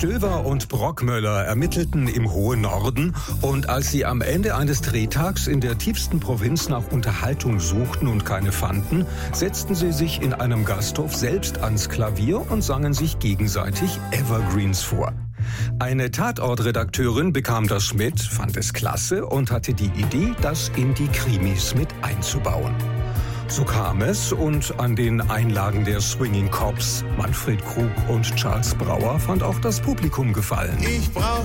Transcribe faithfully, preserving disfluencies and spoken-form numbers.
Stöver und Brockmöller ermittelten im hohen Norden und als sie am Ende eines Drehtags in der tiefsten Provinz nach Unterhaltung suchten und keine fanden, setzten sie sich in einem Gasthof selbst ans Klavier und sangen sich gegenseitig Evergreens vor. Eine Tatortredakteurin bekam das mit, fand es klasse und hatte die Idee, das in die Krimis mit einzubauen. So kam es, und an den Einlagen der Swinging Cops, Manfred Krug und Charles Brauer, fand auch das Publikum Gefallen. Ich brauch